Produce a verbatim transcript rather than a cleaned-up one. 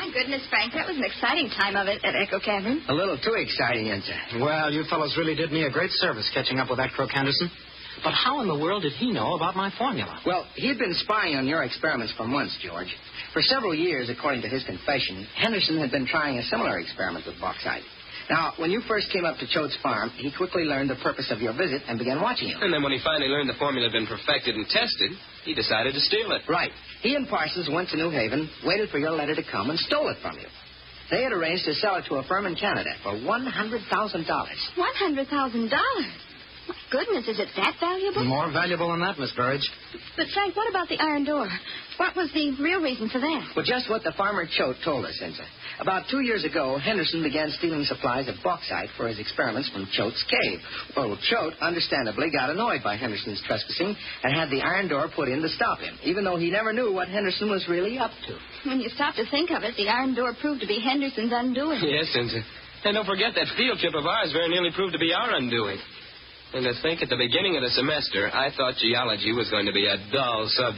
My goodness, Frank, that was an exciting time of it at Echo Cavern. A little too exciting, isn't it? Well, you fellows really did me a great service catching up with that crook Henderson. But how in the world did he know about my formula? Well, he'd been spying on your experiments for months, George. For several years, according to his confession, Henderson had been trying a similar experiment with bauxite. Now, when you first came up to Choate's farm, he quickly learned the purpose of your visit and began watching you. And then when he finally learned the formula had been perfected and tested, he decided to steal it. Right. He and Parsons went to New Haven, waited for your letter to come, and stole it from you. They had arranged to sell it to a firm in Canada for one hundred thousand dollars. one hundred thousand dollars? My goodness, is it that valuable? More valuable than that, Miss Burridge. But, Frank, what about the iron door? What was the real reason for that? Well, just what the farmer Choate told us, Enza. About two years ago, Henderson began stealing supplies of bauxite for his experiments from Choate's cave. Well, Choate, understandably, got annoyed by Henderson's trespassing and had the iron door put in to stop him, even though he never knew what Henderson was really up to. When you stop to think of it, the iron door proved to be Henderson's undoing. Yes, Enza. And don't forget that field trip of ours very nearly proved to be our undoing. And to think at the beginning of the semester, I thought geology was going to be a dull subject.